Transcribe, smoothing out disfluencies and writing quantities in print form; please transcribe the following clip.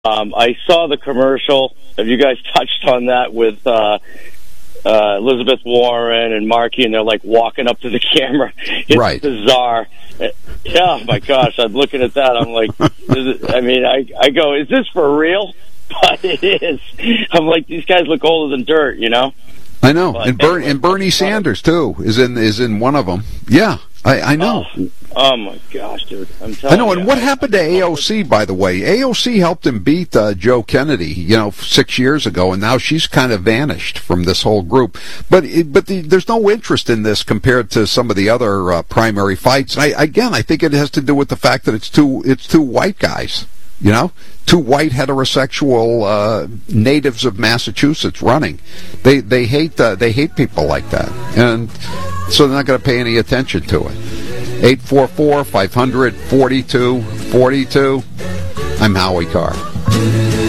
I saw the commercial. Have you guys touched on that with Elizabeth Warren and Markey, and they're like walking up to the camera? It's right. bizarre. Oh my gosh! I'm looking at that. I'm like, I go, is this for real? But it is. I'm like, these guys look older than dirt, you know. I know, and Bernie Sanders too is in one of them. Yeah, I know. Oh my gosh, dude! I'm telling you. I know. And what happened to AOC, by the way? AOC helped him beat Joe Kennedy, 6 years ago, and now she's kind of vanished from this whole group. But there's no interest in this compared to some of the other primary fights. I think it has to do with the fact that it's two white guys. Two white heterosexual natives of Massachusetts running. They hate people like that, and so they're not going to pay any attention to it. 844-500-4242. I'm Howie Carr.